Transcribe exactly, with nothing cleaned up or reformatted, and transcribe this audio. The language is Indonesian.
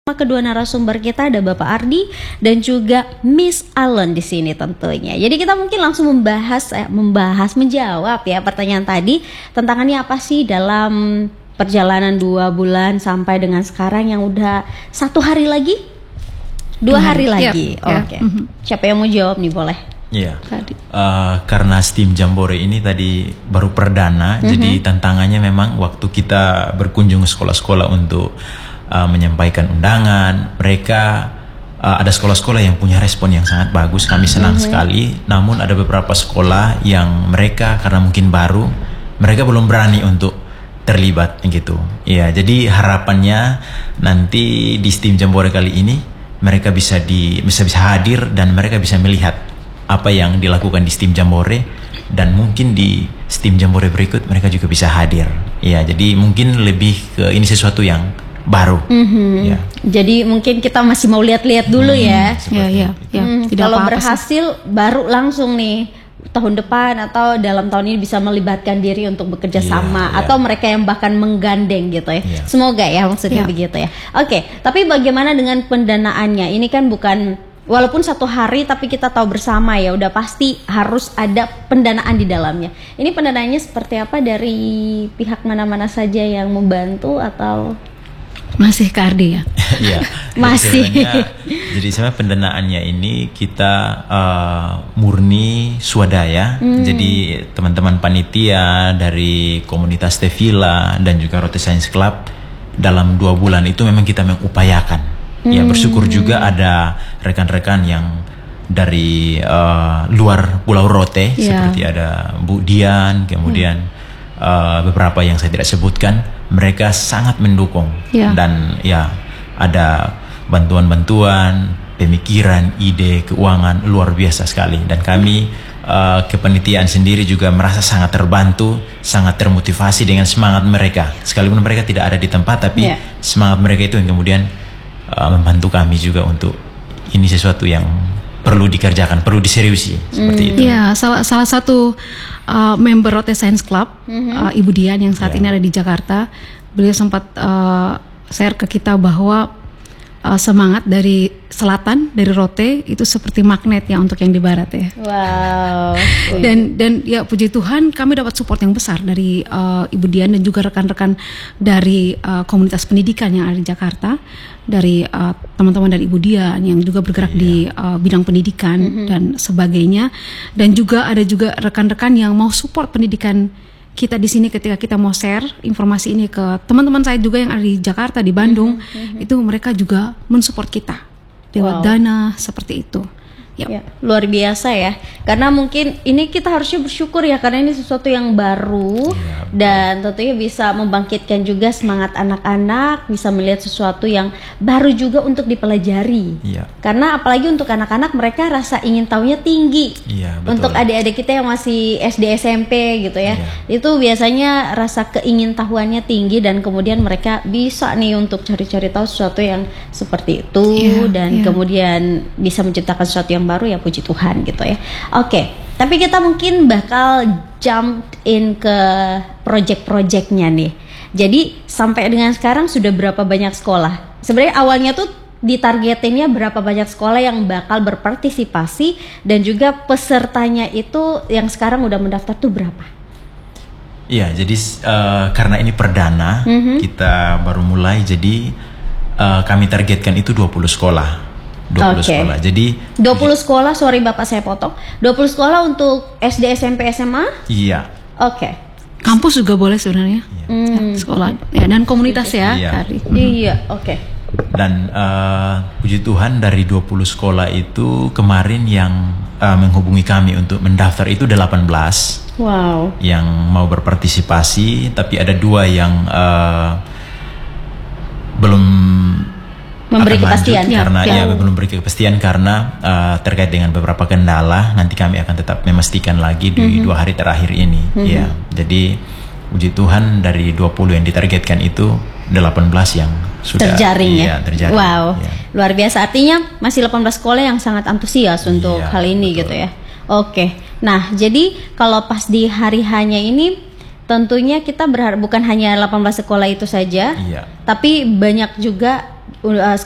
Kedua narasumber kita ada Bapak Ardi dan juga Miss Allen di sini tentunya. Jadi kita mungkin langsung membahas, eh, membahas, menjawab ya pertanyaan tadi. Tantangannya apa sih dalam perjalanan dua bulan sampai dengan sekarang yang udah satu hari lagi, dua hari, hari lagi. Yep. Oke. Okay. Mm-hmm. Siapa yang mau jawab nih, boleh? Iya. Uh, karena STEAM Jambore ini tadi baru perdana, mm-hmm. jadi tantangannya memang waktu kita berkunjung ke sekolah-sekolah untuk Uh, menyampaikan undangan, mereka uh, ada sekolah-sekolah yang punya respon yang sangat bagus, kami senang mm-hmm. sekali. Namun ada beberapa sekolah yang mereka karena mungkin baru, mereka belum berani untuk terlibat gitu. Ya, jadi harapannya nanti di STEAM Jambore kali ini mereka bisa di bisa bisa hadir dan mereka bisa melihat apa yang dilakukan di STEAM Jambore, dan mungkin di STEAM Jambore berikut mereka juga bisa hadir. Ya, jadi mungkin lebih ke ini sesuatu yang baru. Mm-hmm. Ya. Jadi mungkin kita masih mau lihat-lihat dulu hmm, ya. Ya, ya, ya. Hmm, kalau berhasil sih. Baru langsung nih tahun depan atau dalam tahun ini bisa melibatkan diri untuk bekerja yeah, sama yeah. atau mereka yang bahkan menggandeng gitu ya. Yeah. Semoga ya maksudnya yeah. begitu ya. Oke, tapi bagaimana dengan pendanaannya? Ini kan bukan walaupun satu hari tapi kita tahu bersama ya udah pasti harus ada pendanaan di dalamnya. Ini pendanaannya seperti apa, dari pihak mana-mana saja yang membantu atau masih ke Ardi ya? Iya. Masih. Jadi sebenarnya pendanaannya ini kita uh, murni swadaya. Hmm. Jadi teman-teman panitia dari komunitas Tevila dan juga Rote Science Club dalam dua bulan itu memang kita mengupayakan. Hmm. Ya, bersyukur juga ada rekan-rekan yang dari uh, luar Pulau Rote, yeah. seperti ada Bu Dian, kemudian hmm. Uh, beberapa yang saya tidak sebutkan, mereka sangat mendukung yeah. dan ya ada bantuan-bantuan, pemikiran, ide, keuangan luar biasa sekali, dan kami uh, kepanitiaan sendiri juga merasa sangat terbantu, sangat termotivasi dengan semangat mereka, sekalipun mereka tidak ada di tempat, tapi yeah. semangat mereka itu yang kemudian uh, membantu kami juga untuk ini sesuatu yang perlu dikerjakan, perlu diseriusi seperti mm. itu. Ya, salah salah satu uh, member Rote Science Club, mm-hmm. uh, Ibu Dian yang saat yeah. ini ada di Jakarta, beliau sempat uh, share ke kita bahwa uh, semangat dari selatan, dari Rote itu seperti magnet ya untuk yang di barat ya. Wow. dan dan ya puji Tuhan kami dapat support yang besar dari uh, Ibu Dian dan juga rekan-rekan dari uh, komunitas pendidikan yang ada di Jakarta, dari uh, teman-teman dari Ibu Dian yang juga bergerak yeah. di uh, bidang pendidikan mm-hmm. dan sebagainya, dan juga ada juga rekan-rekan yang mau support pendidikan kita di sini ketika kita mau share informasi ini ke teman-teman saya juga yang ada di Jakarta, di Bandung, mm-hmm. itu mereka juga mensupport kita lewat wow. dana seperti itu. Yep. Ya, luar biasa ya. Karena mungkin ini kita harusnya bersyukur ya, karena ini sesuatu yang baru ya, dan tentunya bisa membangkitkan juga semangat anak-anak, bisa melihat sesuatu yang baru juga untuk dipelajari. Ya. Karena apalagi untuk anak-anak, mereka rasa ingin tahunya tinggi. Ya, untuk adik-adik kita yang masih S D S M P gitu ya, ya. Itu biasanya rasa keingintahuannya tinggi, dan kemudian mereka bisa nih untuk cari-cari tahu sesuatu yang seperti itu ya, dan ya. kemudian bisa menciptakan sesuatu yang baru ya, puji Tuhan gitu ya. Oke, tapi kita mungkin bakal jump in ke project-projectnya nih. Jadi sampai dengan sekarang sudah berapa banyak sekolah? Sebenarnya awalnya tuh ditargetinnya berapa banyak sekolah yang bakal berpartisipasi, dan juga pesertanya itu yang sekarang udah mendaftar tuh berapa? Iya, jadi uh, karena ini perdana, mm-hmm. kita baru mulai, jadi uh, kami targetkan itu dua puluh sekolah. dua puluh okay. sekolah. Jadi dua puluh sekolah, sorry Bapak saya potong. dua puluh sekolah untuk S D, S M P, S M A? Iya. Oke. Okay. Kampus juga boleh sebenarnya. Iya. Hmm. Sekolah ya, dan komunitas ya. Iya. Hmm. Iya, oke. Okay. Dan uh, puji Tuhan dari dua puluh sekolah itu kemarin yang uh, menghubungi kami untuk mendaftar itu delapan belas. Wow. Yang mau berpartisipasi, tapi ada dua yang uh, belum memberi kepastian karena ya, ya belum memberi kepastian karena uh, terkait dengan beberapa kendala. Nanti kami akan tetap memastikan lagi di mm-hmm. dua hari terakhir ini. Mm-hmm. Ya, jadi puji Tuhan dari dua puluh yang ditargetkan itu delapan belas yang sudah terjaring ya. ya terjaring. Wow, ya. Luar biasa. Artinya masih delapan belas sekolah yang sangat antusias untuk ya, hal ini betul. gitu ya. Oke. Nah, jadi kalau pas di hari hanya ini tentunya kita berharap bukan hanya delapan belas sekolah itu saja, ya. tapi banyak juga uh,